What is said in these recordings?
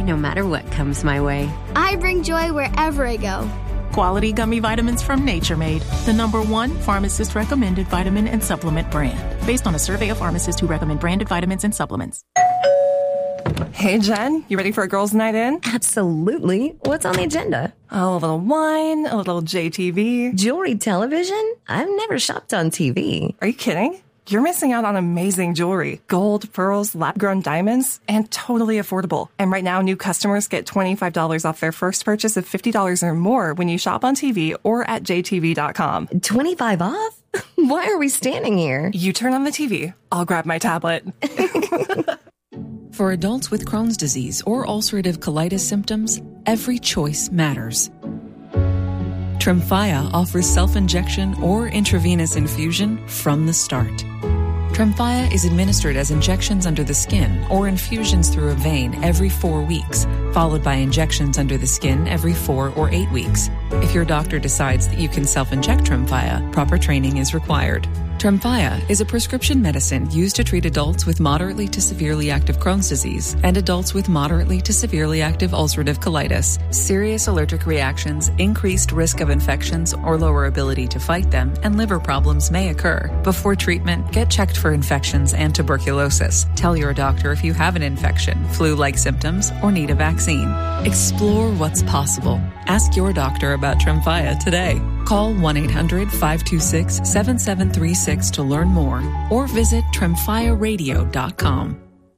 no matter what comes my way. I bring joy wherever I go. Quality gummy vitamins from Nature Made, the #1 pharmacist-recommended vitamin and supplement brand, based on a survey of pharmacists who recommend branded vitamins and supplements. Hey, Jen, you ready for a girls' night in? Absolutely. What's on the agenda? Oh, a little wine, a little JTV. Jewelry television? I've never shopped on TV. Are you kidding? You're missing out on amazing jewelry. Gold, pearls, lab-grown diamonds, and totally affordable. And right now, new customers get $25 off their first purchase of $50 or more when you shop on TV or at jtv.com. 25 off? Why are we standing here? You turn on the TV. I'll grab my tablet. For adults with Crohn's disease or ulcerative colitis symptoms, every choice matters. Tremfya offers self-injection or intravenous infusion from the start. Tremfya is administered as injections under the skin or infusions through a vein every 4 weeks, followed by injections under the skin every 4 or 8 weeks. If your doctor decides that you can self-inject Tremfya, proper training is required. Tremfya is a prescription medicine used to treat adults with moderately to severely active Crohn's disease and adults with moderately to severely active ulcerative colitis. Serious allergic reactions, increased risk of infections or lower ability to fight them, and liver problems may occur. Before treatment, get checked for infections and tuberculosis. Tell your doctor if you have an infection, flu-like symptoms, or need a vaccine. Explore what's possible. Ask your doctor about Tremfya today. Call 1-800-526-7736 to learn more or visit tremfyaradio.com.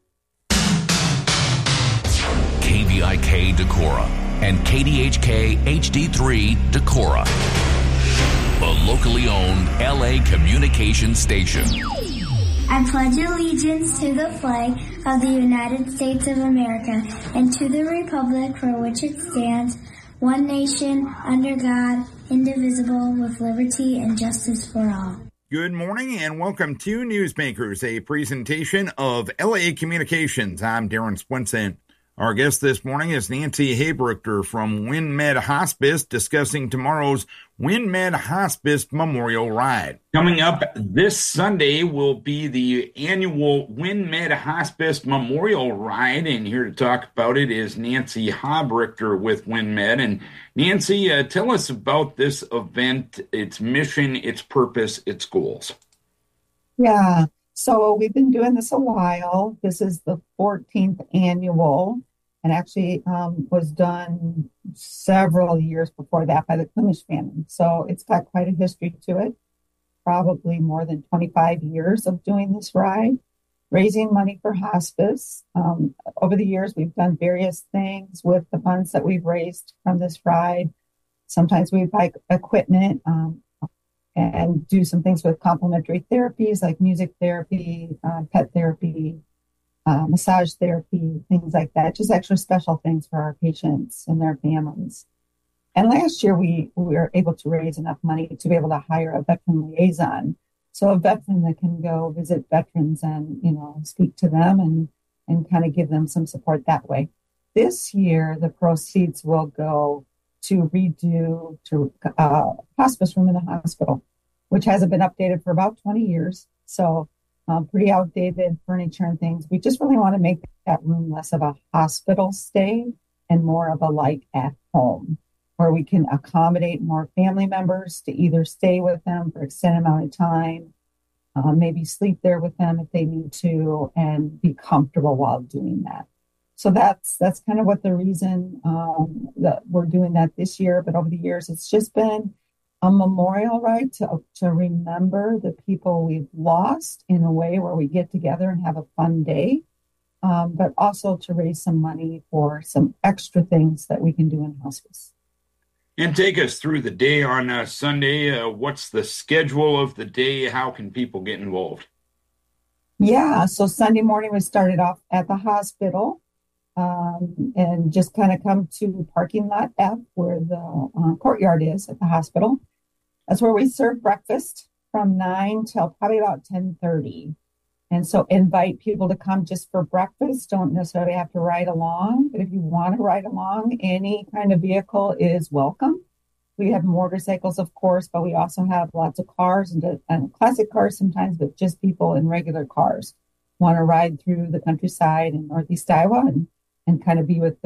KVIK Decorah and KDHK HD3 Decorah, a locally owned LA communication station. I pledge allegiance to the flag of the United States of America and to the republic for which it stands, one nation, under God, indivisible, with liberty and justice for all. Good morning and welcome to Newsmakers, a presentation of LA Communications. I'm Darren Swinson. Our guest this morning is Nancy Habrechter from WinMed Hospice, discussing tomorrow's WinMed Hospice Memorial Ride. Coming up this Sunday will be the annual WinMed Hospice Memorial Ride, and here to talk about it is Nancy Habrechter with WinMed. And Nancy, tell us about this event, its mission, its purpose, its goals. Yeah. So we've been doing this a while. This is the 14th annual, and actually was done several years before that by the Klimisch family. So it's got quite a history to it, probably more than 25 years of doing this ride, raising money for hospice. Over the years, we've done various things with the funds that we've raised from this ride. Sometimes we buy equipment, and do some things with complementary therapies like music therapy, pet therapy, massage therapy, things like that, just extra special things for our patients and their families. And last year we were able to raise enough money to be able to hire a veteran liaison. So a veteran that can go visit veterans and, speak to them and kind of give them some support that way. This year, the proceeds will go to redo hospice room in the hospital, which hasn't been updated for about 20 years. So pretty outdated furniture and things. We just really want to make that room less of a hospital stay and more of a like at home, where we can accommodate more family members to either stay with them for extended amount of time, maybe sleep there with them if they need to, and be comfortable while doing that. So that's kind of what the reason that we're doing that this year. But over the years, it's just been a memorial ride to remember the people we've lost in a way where we get together and have a fun day, but also to raise some money for some extra things that we can do in hospice. And take us through the day on Sunday. What's the schedule of the day? How can people get involved? Yeah, so Sunday morning we started off at the hospital. And just kind of come to parking lot F where the courtyard is at the hospital. That's where we serve breakfast from 9 till probably about 10:30. And so invite people to come just for breakfast. Don't necessarily have to ride along, but if you want to ride along, any kind of vehicle is welcome. We have motorcycles, of course, but we also have lots of cars and classic cars sometimes, but just people in regular cars want to ride through the countryside in Northeast Iowa and kind of be with